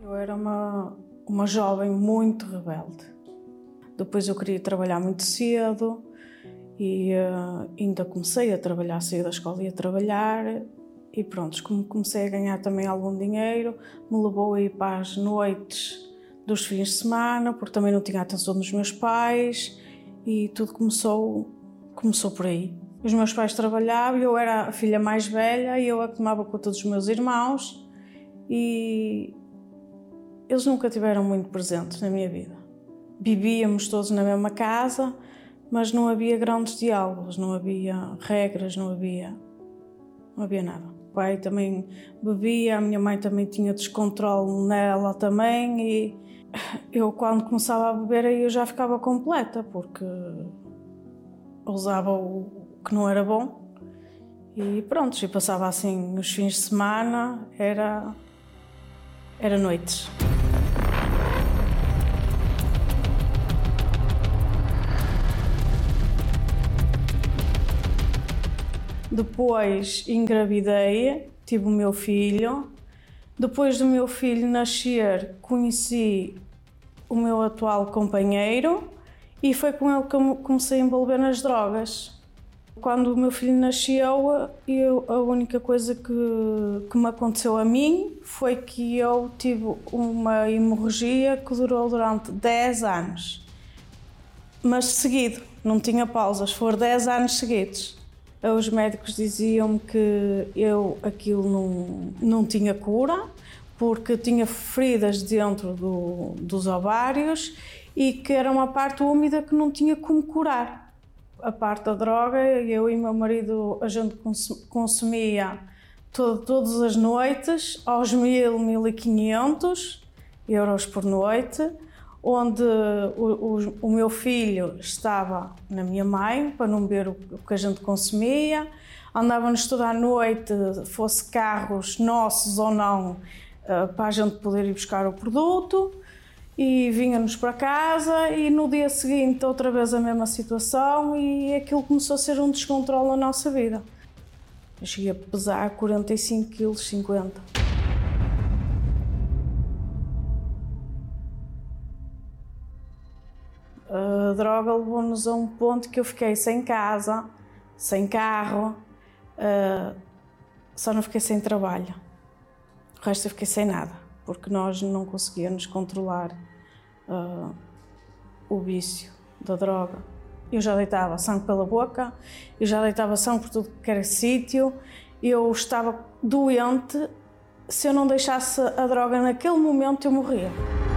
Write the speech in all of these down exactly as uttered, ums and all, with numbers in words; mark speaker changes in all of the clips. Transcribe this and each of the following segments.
Speaker 1: Eu era uma, uma jovem muito rebelde. Depois eu queria trabalhar muito cedo e uh, ainda comecei a trabalhar, saí da escola e a trabalhar e pronto, como comecei a ganhar também algum dinheiro, me levou a ir para as noites dos fins de semana, porque também não tinha atenção dos meus pais e tudo começou, começou por aí. Os meus pais trabalhavam, eu era a filha mais velha e eu a que tomava conta dos meus irmãos e eles nunca tiveram muito presentes na minha vida. Vivíamos todos na mesma casa, mas não havia grandes diálogos, não havia regras, não havia, não havia nada. O pai também bebia, a minha mãe também tinha descontrole nela também e eu quando começava a beber aí eu já ficava completa porque usava o que não era bom e pronto, e passava assim os fins de semana, era, era noites. Depois engravidei, tive o meu filho. Depois do meu filho nascer, conheci o meu atual companheiro e foi com ele que eu comecei a envolver nas drogas. Quando o meu filho nasceu, eu, a única coisa que, que me aconteceu a mim foi que eu tive uma hemorragia que durou durante dez anos. Mas seguido, não tinha pausas, foram dez anos seguidos. Os médicos diziam-me que eu aquilo não, não tinha cura, porque tinha feridas dentro do, dos ovários e que era uma parte úmida que não tinha como curar. A parte da droga, eu e meu marido, a gente consumia todo, todas as noites, aos mil, mil e quinhentos euros por noite, onde o, o, o meu filho estava na minha mãe, para não beber o, o que a gente consumia. Andávamos toda a noite, fosse carros nossos ou não, para a gente poder ir buscar o produto. E vinha-nos para casa e no dia seguinte outra vez a mesma situação e aquilo começou a ser um descontrole na nossa vida. Eu cheguei a pesar quarenta e cinco quilos, cinquenta. A droga levou-nos a um ponto que eu fiquei sem casa, sem carro, uh, só não fiquei sem trabalho. O resto eu fiquei sem nada, porque nós não conseguíamos controlar uh, o vício da droga. Eu já deitava sangue pela boca, eu já deitava sangue por tudo que era sítio, eu estava doente, se eu não deixasse a droga naquele momento eu morria.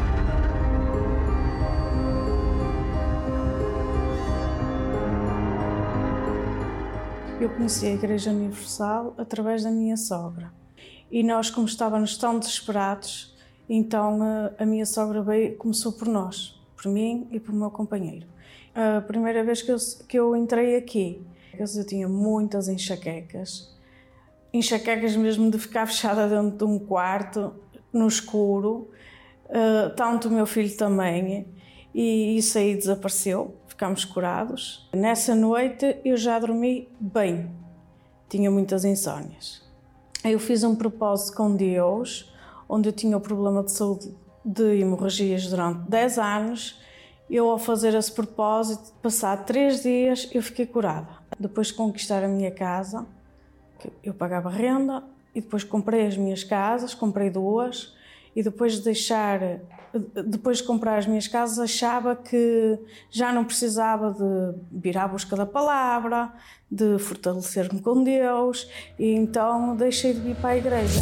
Speaker 1: Eu conheci a Igreja Universal através da minha sogra e nós, como estávamos tão desesperados, então a minha sogra veio, começou por nós, por mim e por meu companheiro. A primeira vez que eu, que eu entrei aqui, eu tinha muitas enxaquecas, enxaquecas mesmo de ficar fechada dentro de um quarto, no escuro, tanto o meu filho também, e isso aí desapareceu. Ficámos curados. Nessa noite eu já dormi bem, tinha muitas insónias. Eu fiz um propósito com Deus, onde eu tinha o problema de saúde de hemorragias durante dez anos. Eu, ao fazer esse propósito, passado três dias, eu fiquei curada. Depois de conquistar a minha casa, eu pagava renda e depois comprei as minhas casas, comprei duas, e depois de deixar, depois de comprar as minhas casas, achava que já não precisava de vir à busca da palavra, de fortalecer-me com Deus, e então deixei de vir para a igreja.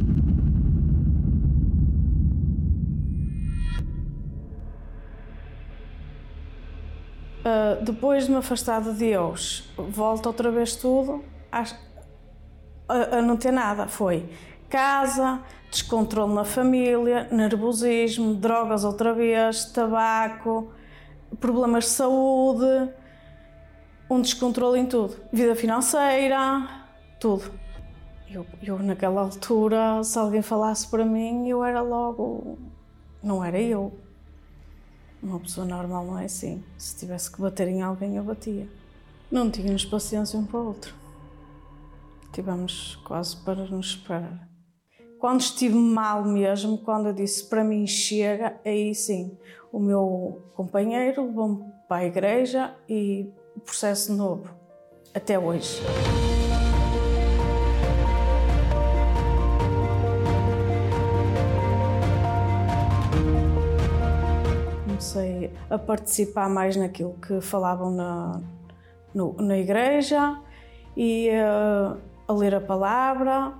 Speaker 1: Uh, depois de me afastar de Deus, volta outra vez tudo a, a, a não ter nada. Foi casa, descontrole na família, nervosismo, drogas outra vez, tabaco, problemas de saúde, um descontrole em tudo. Vida financeira, tudo. Eu, eu naquela altura, se alguém falasse para mim, eu era logo... Não era eu. Uma pessoa normal não é assim. Se tivesse que bater em alguém, eu batia. Não tínhamos paciência um para o outro. Tivemos quase para nos separar. Quando estive mal mesmo, quando eu disse para mim chega, aí sim, o meu companheiro levou-me para a igreja e o processo novo, até hoje. Comecei a participar mais naquilo que falavam na, no, na igreja e uh, a ler a palavra,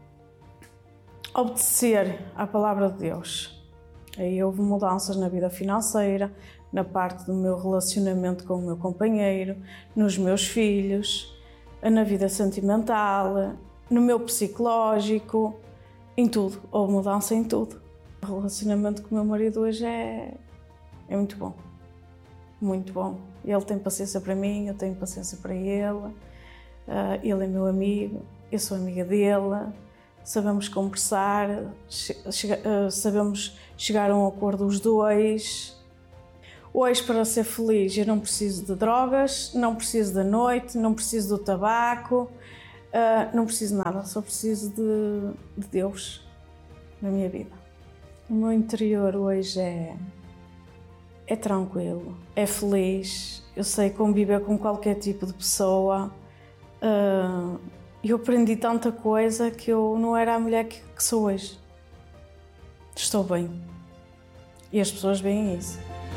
Speaker 1: obedecer à palavra de Deus. Aí houve mudanças na vida financeira, na parte do meu relacionamento com o meu companheiro, nos meus filhos, na vida sentimental, no meu psicológico, em tudo. Houve mudança em tudo. O relacionamento com o meu marido hoje é, é muito bom, muito bom. Ele tem paciência para mim, eu tenho paciência para ele. Ele é meu amigo, eu sou amiga dele. Sabemos conversar, sabemos chegar a um acordo os dois. Hoje, para ser feliz, eu não preciso de drogas, não preciso da noite, não preciso do tabaco, não preciso de nada, só preciso de, de Deus na minha vida. O meu interior hoje é, é tranquilo, é feliz, eu sei conviver com qualquer tipo de pessoa. Eu aprendi tanta coisa que eu não era a mulher que, que sou hoje. Estou bem. E as pessoas veem isso.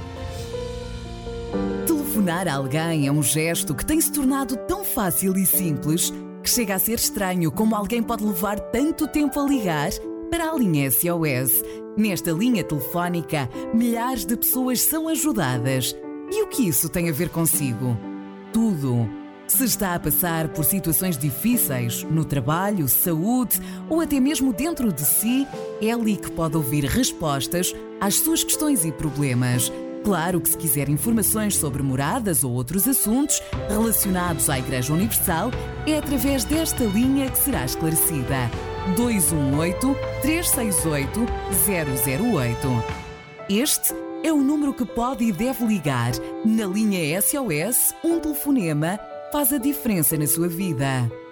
Speaker 2: Telefonar a alguém é um gesto que tem se tornado tão fácil e simples que chega a ser estranho como alguém pode levar tanto tempo a ligar para a linha S O S. Nesta linha telefónica, milhares de pessoas são ajudadas. E o que isso tem a ver consigo? Tudo. Se está a passar por situações difíceis no trabalho, saúde ou até mesmo dentro de si, é ali que pode ouvir respostas às suas questões e problemas. Claro que se quiser informações sobre moradas ou outros assuntos relacionados à Igreja Universal, é através desta linha que será esclarecida. dois um oito, três seis oito, zero zero oito. Este é o número que pode e deve ligar. Na linha S O S, um telefonema faz a diferença na sua vida.